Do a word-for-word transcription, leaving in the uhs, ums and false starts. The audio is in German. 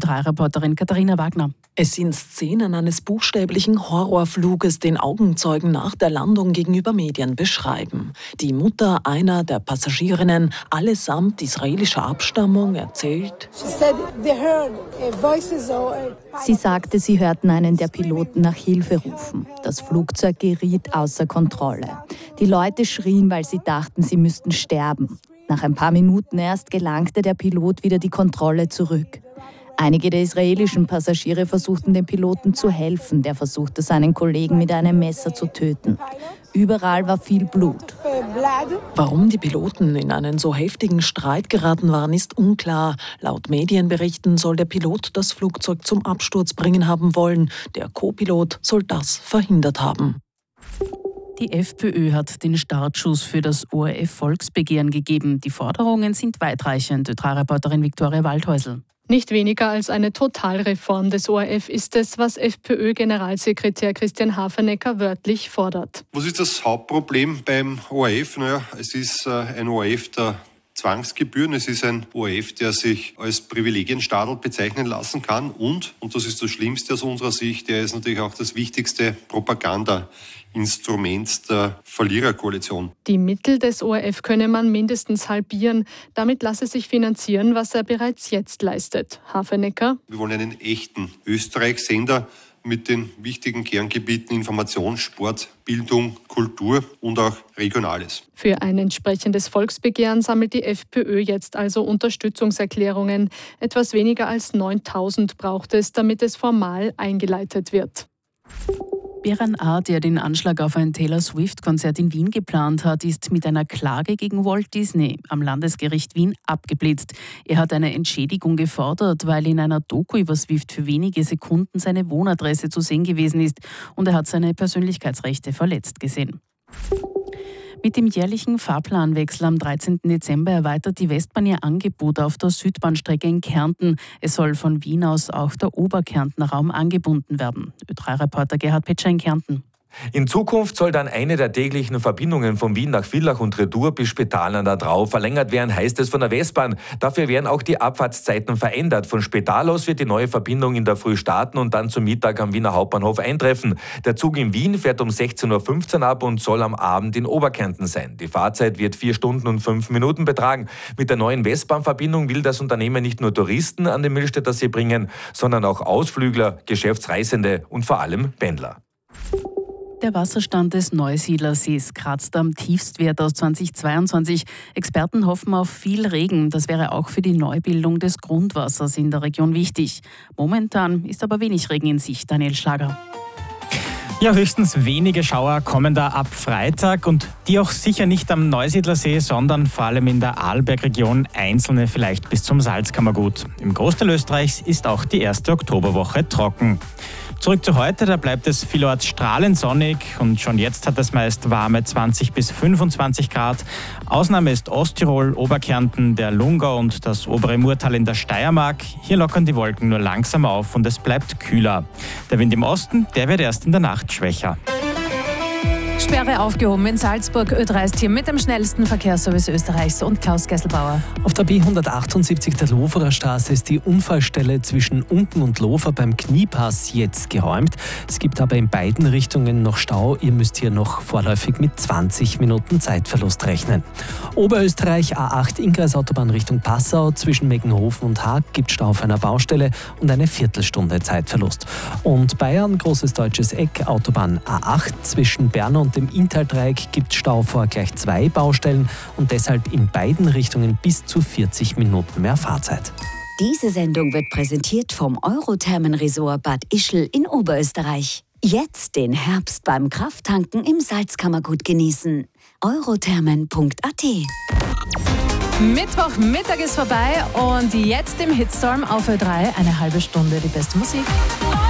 drei Reporterin Katharina Wagner. Es sind Szenen eines buchstäblichen Horrorfluges, den Augenzeugen nach der Landung gegenüber Medien beschreiben. Die Mutter einer der Passagierinnen, allesamt israelischer Abstammung, erzählt: Sie sagte, sie hörten einen der Piloten nach Hilfe rufen. Das Flugzeug geriet außer Kontrolle. Die Leute schrien, weil sie dachten, sie müssten sterben. Nach ein paar Minuten erst gelangte der Pilot wieder die Kontrolle zurück. Einige der israelischen Passagiere versuchten dem Piloten zu helfen. Der versuchte, seinen Kollegen mit einem Messer zu töten. Überall war viel Blut. Warum die Piloten in einen so heftigen Streit geraten waren, ist unklar. Laut Medienberichten soll der Pilot das Flugzeug zum Absturz bringen haben wollen. Der Co-Pilot soll das verhindert haben. Die FPÖ hat den Startschuss für das O R F-Volksbegehren gegeben. Die Forderungen sind weitreichend. Ö drei Reporterin Viktoria Waldhäusl. Nicht weniger als eine Totalreform des O R F ist es, was FPÖ-Generalsekretär Christian Hafenecker wörtlich fordert. Was ist das Hauptproblem beim O R F? Naja, es ist ein O R F der Zwangsgebühren. Es ist ein O R F, der sich als Privilegienstadel bezeichnen lassen kann. Und, und das ist das Schlimmste aus unserer Sicht, der ist natürlich auch das wichtigste Propagandainstrument der Verliererkoalition. Die Mittel des O R F könne man mindestens halbieren. Damit lasse sich finanzieren, was er bereits jetzt leistet. Hafenecker: Wir wollen einen echten Österreich-Sender mit den wichtigen Kerngebieten Information, Sport, Bildung, Kultur und auch Regionales. Für ein entsprechendes Volksbegehren sammelt die FPÖ jetzt also Unterstützungserklärungen. Etwas weniger als neuntausend braucht es, damit es formal eingeleitet wird. Bären A., der den Anschlag auf ein Taylor Swift-Konzert in Wien geplant hat, ist mit einer Klage gegen Walt Disney am Landesgericht Wien abgeblitzt. Er hat eine Entschädigung gefordert, weil in einer Doku über Swift für wenige Sekunden seine Wohnadresse zu sehen gewesen ist und er hat seine Persönlichkeitsrechte verletzt gesehen. Mit dem jährlichen Fahrplanwechsel am dreizehnten Dezember erweitert die Westbahn ihr Angebot auf der Südbahnstrecke in Kärnten. Es soll von Wien aus auch der Oberkärntner Raum angebunden werden. Ö drei Reporter Gerhard Petscher in Kärnten. In Zukunft soll dann eine der täglichen Verbindungen von Wien nach Villach und Retour bis Spital an der Drau verlängert werden, heißt es von der Westbahn. Dafür werden auch die Abfahrtszeiten verändert. Von Spital aus wird die neue Verbindung in der Früh starten und dann zum Mittag am Wiener Hauptbahnhof eintreffen. Der Zug in Wien fährt um sechzehn Uhr fünfzehn ab und soll am Abend in Oberkärnten sein. Die Fahrzeit wird vier Stunden und fünf Minuten betragen. Mit der neuen Westbahnverbindung will das Unternehmen nicht nur Touristen an den Millstätter See bringen, sondern auch Ausflügler, Geschäftsreisende und vor allem Pendler. Der Wasserstand des Neusiedlersees kratzt am Tiefstwert aus zweitausendzweiundzwanzig. Experten hoffen auf viel Regen. Das wäre auch für die Neubildung des Grundwassers in der Region wichtig. Momentan ist aber wenig Regen in Sicht. Daniel Schlager. Ja, höchstens wenige Schauer kommen da ab Freitag und die auch sicher nicht am Neusiedlersee, sondern vor allem in der Arlbergregion, einzelne vielleicht bis zum Salzkammergut. Im Großteil Österreichs ist auch die erste Oktoberwoche trocken. Zurück zu heute, da bleibt es vielorts strahlend sonnig und schon jetzt hat es meist warme zwanzig bis fünfundzwanzig Grad. Ausnahme ist Osttirol, Oberkärnten, der Lungau und das obere Murtal in der Steiermark. Hier lockern die Wolken nur langsam auf und es bleibt kühler. Der Wind im Osten, der wird erst in der Nacht schwächer. Sperre aufgehoben in Salzburg. Ö drei ist hier mit dem schnellsten Verkehrsservice Österreichs und Klaus Gesselbauer. Auf der B hundertachtundsiebzig der Loferer Straße ist die Unfallstelle zwischen Unken und Lofer beim Kniepass jetzt geräumt. Es gibt aber in beiden Richtungen noch Stau. Ihr müsst hier noch vorläufig mit zwanzig Minuten Zeitverlust rechnen. Oberösterreich A acht Innkreisautobahn Richtung Passau zwischen Meggenhofen und Haag gibt Stau auf einer Baustelle und eine Viertelstunde Zeitverlust. Und Bayern, großes deutsches Eck, Autobahn A acht zwischen Bern und dem Inntal-Dreieck gibt Stau vor gleich zwei Baustellen und deshalb in beiden Richtungen bis zu vierzig Minuten mehr Fahrzeit. Diese Sendung wird präsentiert vom Eurothermen-Resort Bad Ischl in Oberösterreich. Jetzt den Herbst beim Krafttanken im Salzkammergut genießen. eurothermen punkt a t. Mittwochmittag ist vorbei und jetzt im Hitstorm auf Ö drei eine halbe Stunde die beste Musik.